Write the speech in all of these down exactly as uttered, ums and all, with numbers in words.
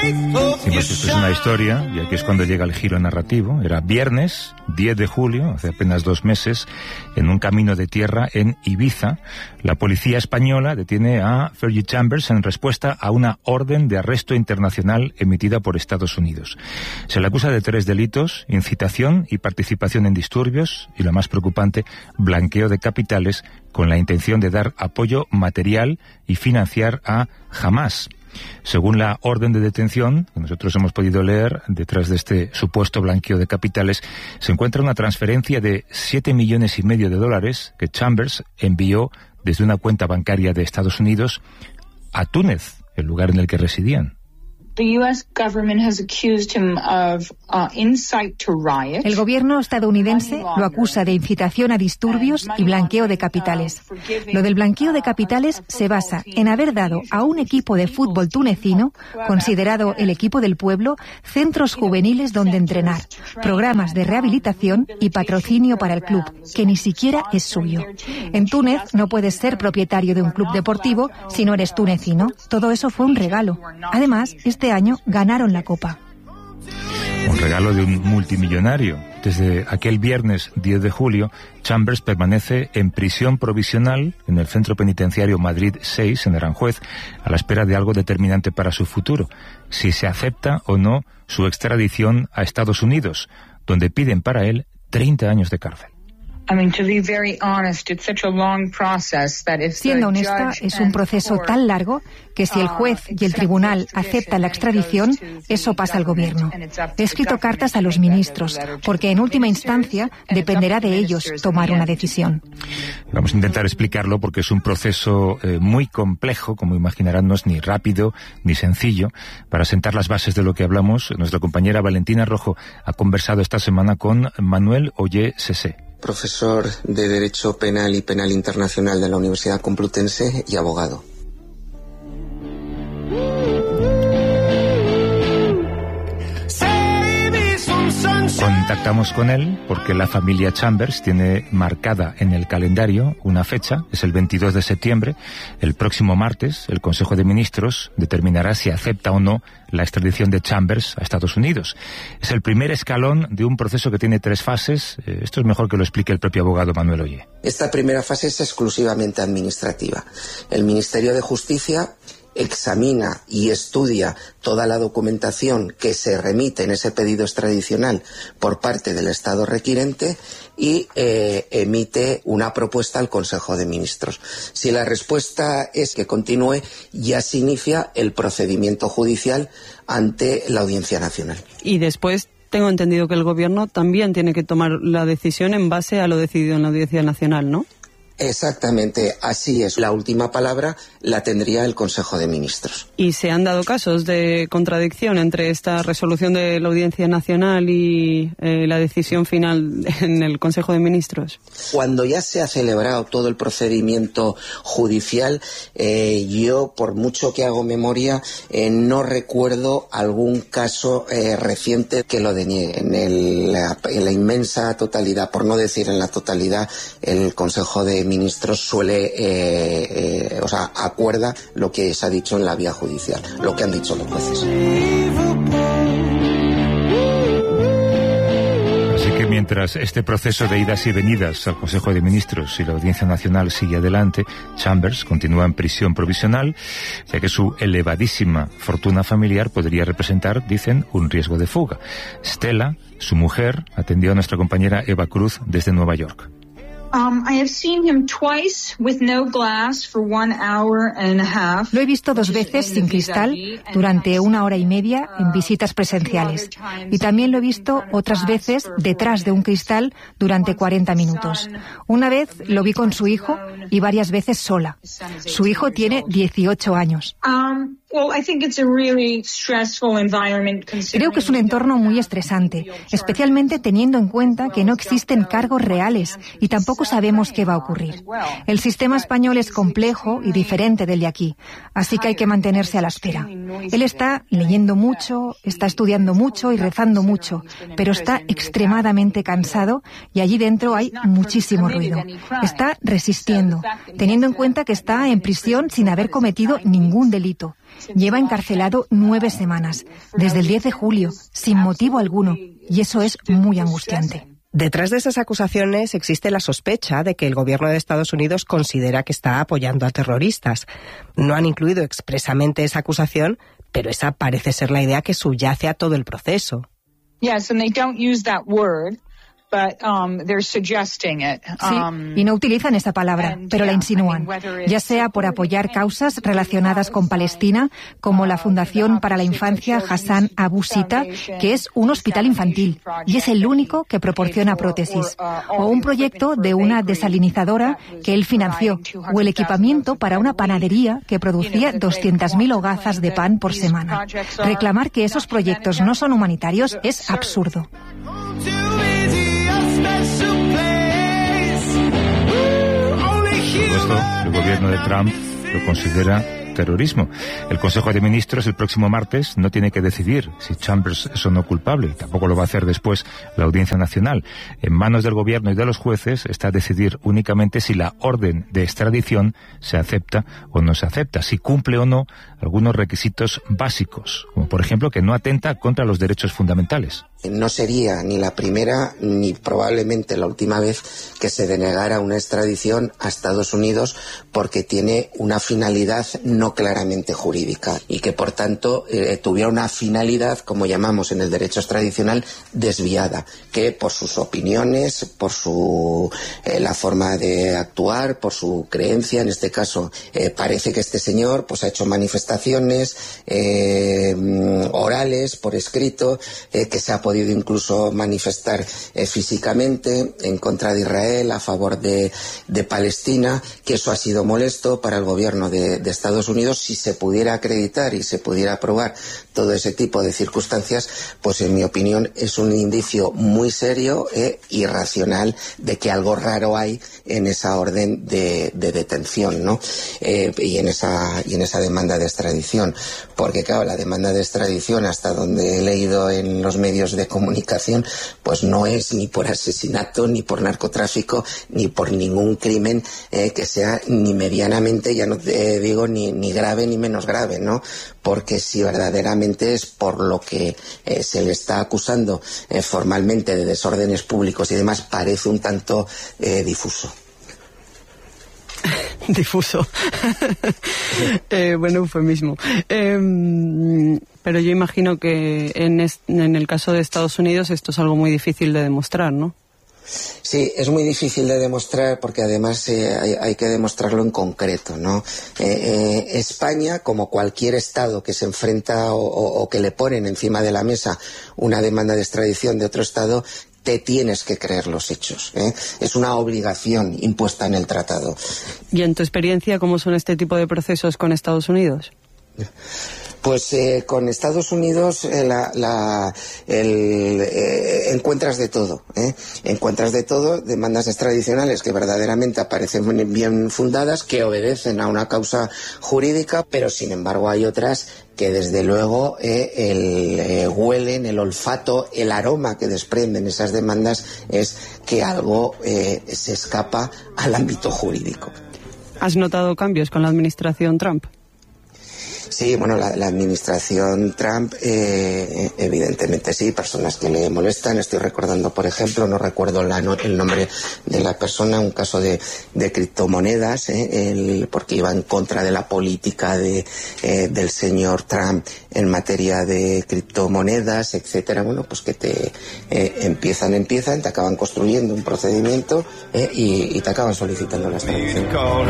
Sí, pues esto es una historia, y aquí es cuando llega el giro narrativo. Era viernes, diez de julio, hace apenas dos meses, en un camino de tierra en Ibiza. La policía española detiene a Fergie Chambers en respuesta a una orden de arresto internacional emitida por Estados Unidos. Se le acusa de tres delitos: incitación y participación en disturbios, y, la más preocupante, blanqueo de capitales con la intención de dar apoyo material y financiar a Hamás. Según la orden de detención que nosotros hemos podido leer, detrás de este supuesto blanqueo de capitales se encuentra una transferencia de siete millones y medio de dólares que Chambers envió desde una cuenta bancaria de Estados Unidos a Túnez, el lugar en el que residían. The U S government has accused him of uh, incite to riot. El gobierno estadounidense lo acusa de incitación a disturbios y blanqueo de capitales. Lo del blanqueo de capitales se basa en haber dado a un equipo de fútbol tunecino, considerado el equipo del pueblo, centros juveniles donde entrenar, programas de rehabilitación y patrocinio para el club, que ni siquiera es suyo. En Túnez no puedes ser propietario de un club deportivo si no eres tunecino. Todo eso fue un regalo. Además, este Este año ganaron la Copa. Un regalo de un multimillonario. Desde aquel viernes diez de julio, Chambers permanece en prisión provisional en el centro penitenciario Madrid seis, en Aranjuez, a la espera de algo determinante para su futuro: si se acepta o no su extradición a Estados Unidos, donde piden para él treinta años de cárcel. Siendo honesta, es un proceso tan largo que si el juez y el tribunal aceptan la extradición, eso pasa al gobierno. He escrito cartas a los ministros, porque en última instancia dependerá de ellos tomar una decisión. Vamos a intentar explicarlo porque es un proceso eh, muy complejo, como imaginarán. No es ni rápido ni sencillo. Para sentar las bases de lo que hablamos, nuestra compañera Valentina Rojo ha conversado esta semana con Manuel Ollé Sesé, profesor de Derecho Penal y Penal Internacional de la Universidad Complutense y abogado. Contactamos con él porque la familia Chambers tiene marcada en el calendario una fecha, es el veintidós de septiembre. El próximo martes, el Consejo de Ministros determinará si acepta o no la extradición de Chambers a Estados Unidos. Es el primer escalón de un proceso que tiene tres fases. Esto es mejor que lo explique el propio abogado Manuel Ollé. Esta primera fase es exclusivamente administrativa. El Ministerio de Justicia examina y estudia toda la documentación que se remite en ese pedido extradicional por parte del Estado requirente y eh, emite una propuesta al Consejo de Ministros. Si la respuesta es que continúe, ya se inicia el procedimiento judicial ante la Audiencia Nacional. Y después tengo entendido que el Gobierno también tiene que tomar la decisión en base a lo decidido en la Audiencia Nacional, ¿no? Exactamente, así es. La última palabra la tendría el Consejo de Ministros. ¿Y se han dado casos de contradicción entre esta resolución de la Audiencia Nacional y eh, la decisión final en el Consejo de Ministros? Cuando ya se ha celebrado todo el procedimiento judicial, eh, yo, por mucho que hago memoria, eh, no recuerdo algún caso eh, reciente que lo deniegue. En, el, la, en la inmensa totalidad, por no decir en la totalidad, el Consejo de Ministros suele, eh, eh, o sea, acuerda lo que se ha dicho en la vía judicial, lo que han dicho los jueces. Así que mientras este proceso de idas y venidas al Consejo de Ministros y la Audiencia Nacional sigue adelante, Chambers continúa en prisión provisional, ya que su elevadísima fortuna familiar podría representar, dicen, un riesgo de fuga. Stella, su mujer, atendió a nuestra compañera Eva Cruz desde Nueva York. Um, I have seen him twice with no glass for one hour and a half. Lo he visto dos veces sin cristal durante una hora y media en visitas presenciales. Y también lo he visto otras veces detrás de un cristal durante cuarenta minutos. Una vez lo vi con su hijo y varias veces sola. Su hijo tiene dieciocho años. Um, well, I think it's a really stressful environment. Creo que es un entorno muy estresante, especialmente teniendo en cuenta que no existen cargos reales y tampoco sabemos qué va a ocurrir. El sistema español es complejo y diferente del de aquí, así que hay que mantenerse a la espera. Él está leyendo mucho, está estudiando mucho y rezando mucho, pero está extremadamente cansado y allí dentro hay muchísimo ruido. Está resistiendo, teniendo en cuenta que está en prisión sin haber cometido ningún delito. Lleva encarcelado nueve semanas, desde el diez de julio, sin motivo alguno, y eso es muy angustiante. Detrás de esas acusaciones existe la sospecha de que el gobierno de Estados Unidos considera que está apoyando a terroristas. No han incluido expresamente esa acusación, pero esa parece ser la idea que subyace a todo el proceso. Yes, and they don't use that word. But, um, they're suggesting it. Sí, y no utilizan esa palabra, pero la insinúan, ya sea por apoyar causas relacionadas con Palestina, como la Fundación para la Infancia Hassan Abu Sita, que es un hospital infantil, y es el único que proporciona prótesis, o un proyecto de una desalinizadora que él financió, o el equipamiento para una panadería que producía doscientas mil hogazas de pan por semana. Reclamar que esos proyectos no son humanitarios es absurdo. Todo esto, el gobierno de Trump lo considera terrorismo. El Consejo de Ministros el próximo martes no tiene que decidir si Chambers es o no culpable, y tampoco lo va a hacer después la Audiencia Nacional. En manos del gobierno y de los jueces está decidir únicamente si la orden de extradición se acepta o no se acepta, si cumple o no algunos requisitos básicos, como por ejemplo que no atenta contra los derechos fundamentales. No sería ni la primera ni probablemente la última vez que se denegara una extradición a Estados Unidos porque tiene una finalidad no claramente jurídica y que por tanto eh, tuviera una finalidad, como llamamos en el derecho extradicional, desviada, que por sus opiniones, por su eh, la forma de actuar, por su creencia, en este caso eh, parece que este señor pues ha hecho manifestaciones eh, orales, por escrito, eh, que se ha podido incluso manifestar eh, físicamente en contra de Israel, a favor de, de Palestina, que eso ha sido molesto para el gobierno de, de Estados Unidos. Si se pudiera acreditar y se pudiera probar todo ese tipo de circunstancias, pues en mi opinión es un indicio muy serio e irracional de que algo raro hay en esa orden de, de detención, ¿no? Eh, y en esa y en esa demanda de extradición, porque claro, la demanda de extradición, hasta donde he leído en los medios de comunicación, pues no es ni por asesinato, ni por narcotráfico, ni por ningún crimen eh, que sea ni medianamente, ya no te digo ni, ni grave ni menos grave, ¿no? Porque si verdaderamente es por lo que eh, se le está acusando eh, formalmente de desórdenes públicos y demás, parece un tanto eh, difuso. Difuso. eh, bueno, eufemismo. Eh, pero yo imagino que en, es, en el caso de Estados Unidos esto es algo muy difícil de demostrar, ¿no? Sí, es muy difícil de demostrar porque además eh, hay, hay que demostrarlo en concreto, ¿no? Eh, eh, España, como cualquier Estado que se enfrenta o, o, o que le ponen encima de la mesa una demanda de extradición de otro Estado, te tienes que creer los hechos, ¿eh? Es una obligación impuesta en el tratado. ¿Y en tu experiencia cómo son este tipo de procesos con Estados Unidos? Pues eh, con Estados Unidos eh, la, la, el, eh, encuentras de todo, ¿eh? Encuentras de todo, demandas extradicionales que verdaderamente aparecen bien fundadas, que obedecen a una causa jurídica, pero sin embargo hay otras que desde luego eh, el eh, huelen, el olfato, el aroma que desprenden esas demandas es que algo eh, se escapa al ámbito jurídico. ¿Has notado cambios con la administración Trump? Sí, bueno, la, la administración Trump, eh, evidentemente sí, personas que le molestan. Estoy recordando, por ejemplo, no recuerdo la, no, el nombre de la persona, un caso de, de criptomonedas, eh, el, porque iba en contra de la política de, eh, del señor Trump en materia de criptomonedas, etcétera. Bueno, pues que te eh, empiezan, empiezan, te acaban construyendo un procedimiento eh, y, y te acaban solicitando la extradición.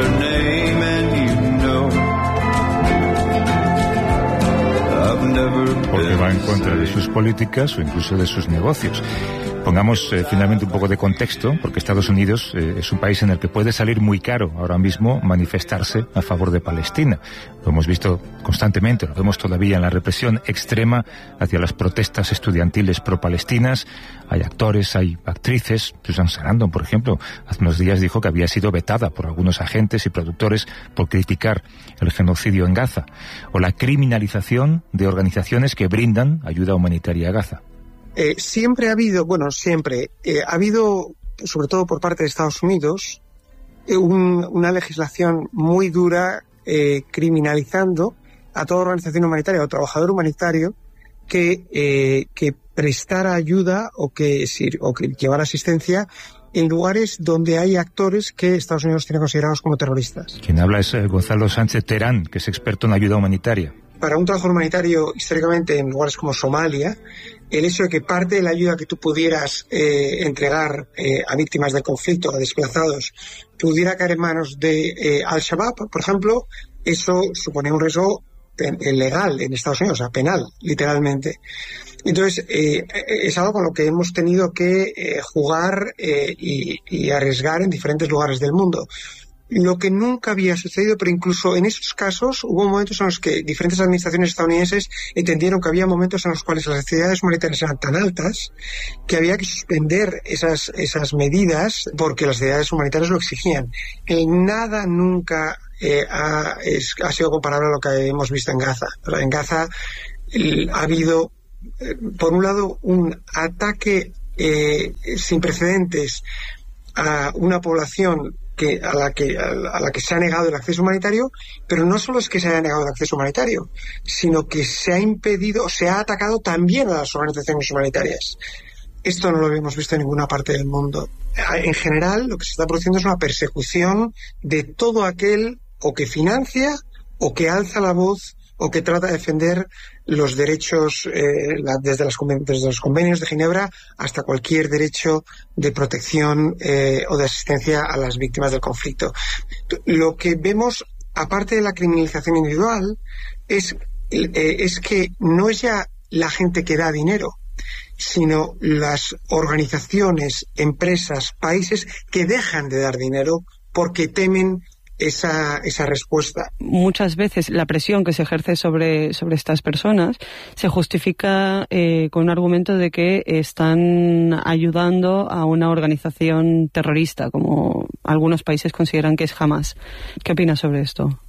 Porque va en contra de sus políticas o incluso de sus negocios. Pongamos eh, finalmente un poco de contexto, porque Estados Unidos eh, es un país en el que puede salir muy caro ahora mismo manifestarse a favor de Palestina. Lo hemos visto constantemente, lo vemos todavía en la represión extrema hacia las protestas estudiantiles pro-palestinas. Hay actores, hay actrices. Susan Sarandon, por ejemplo, hace unos días dijo que había sido vetada por algunos agentes y productores por criticar el genocidio en Gaza. O la criminalización de organizaciones que brindan ayuda humanitaria a Gaza. Eh, siempre ha habido, bueno, siempre, eh, ha habido, sobre todo por parte de Estados Unidos, eh, un, una legislación muy dura eh, criminalizando a toda organización humanitaria o trabajador humanitario que, eh, que prestara ayuda o que, o que llevara asistencia en lugares donde hay actores que Estados Unidos tiene considerados como terroristas. Quien habla es Gonzalo Sánchez Terán, que es experto en ayuda humanitaria. Para un trabajo humanitario, históricamente, en lugares como Somalia, el hecho de que parte de la ayuda que tú pudieras eh, entregar eh, a víctimas del conflicto, a desplazados, pudiera caer en manos de eh, Al-Shabaab, por ejemplo, eso supone un riesgo legal en Estados Unidos, o sea, penal, literalmente. Entonces, eh, es algo con lo que hemos tenido que eh, jugar eh, y, y arriesgar en diferentes lugares del mundo. Lo que nunca había sucedido, pero incluso en esos casos hubo momentos en los que diferentes administraciones estadounidenses entendieron que había momentos en los cuales las necesidades humanitarias eran tan altas que había que suspender esas, esas medidas porque las necesidades humanitarias lo exigían. En nada nunca eh, ha, es, ha sido comparable a lo que hemos visto en Gaza. En Gaza el, ha habido, eh, por un lado, un ataque eh, sin precedentes a una población que a la que a la que se ha negado el acceso humanitario, pero no solo es que se haya negado el acceso humanitario, sino que se ha impedido, se ha atacado también a las organizaciones humanitarias. Esto no lo habíamos visto en ninguna parte del mundo. En general, lo que se está produciendo es una persecución de todo aquel o que financia o que alza la voz o que trata de defender los derechos eh, la, desde, las, desde los convenios de Ginebra hasta cualquier derecho de protección eh, o de asistencia a las víctimas del conflicto. Lo que vemos, aparte de la criminalización individual, es, eh, es que no es ya la gente que da dinero, sino las organizaciones, empresas, países que dejan de dar dinero porque temen esa esa respuesta. Muchas veces la presión que se ejerce sobre, sobre estas personas se justifica eh, con un argumento de que están ayudando a una organización terrorista, como algunos países consideran que es Hamas. ¿Qué opinas sobre esto?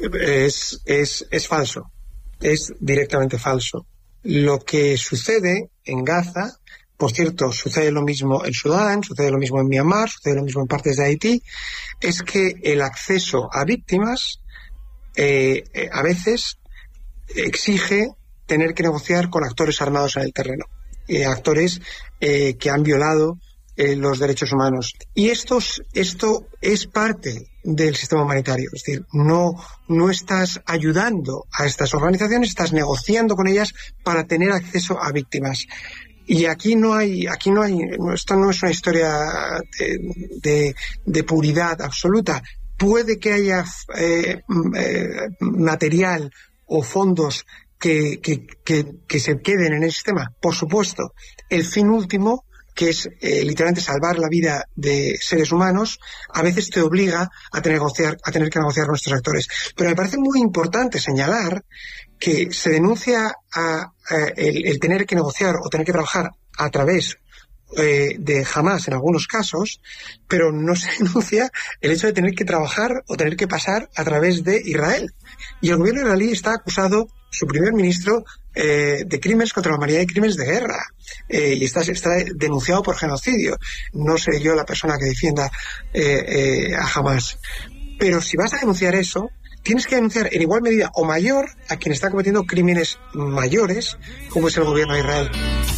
Es, es, es falso. Es directamente falso. Lo que sucede en Gaza, por cierto, sucede lo mismo en Sudán, sucede lo mismo en Myanmar, sucede lo mismo en partes de Haití, es que el acceso a víctimas eh, eh, a veces exige tener que negociar con actores armados en el terreno, eh, actores eh, que han violado eh, los derechos humanos. Y esto, esto es parte del sistema humanitario, es decir, no, no estás ayudando a estas organizaciones, estás negociando con ellas para tener acceso a víctimas. Y aquí no hay, aquí no hay, esto no es una historia de, de, de puridad absoluta. Puede que haya eh, eh, material o fondos que, que, que, que se queden en el sistema, por supuesto. El fin último, que es eh, literalmente salvar la vida de seres humanos, a veces te obliga a tener, negociar, a tener que negociar con estos actores. Pero me parece muy importante señalar que se denuncia a, a el, el tener que negociar o tener que trabajar a través eh, de Hamas en algunos casos, pero no se denuncia el hecho de tener que trabajar o tener que pasar a través de Israel. Y el gobierno israelí está acusado, su primer ministro, eh, de crímenes contra la humanidad y crímenes de guerra. Eh, y está, está denunciado por genocidio. No seré yo la persona que defienda eh, eh, a Hamas. Pero si vas a denunciar eso, tienes que denunciar en igual medida o mayor a quien está cometiendo crímenes mayores, como es el gobierno de Israel.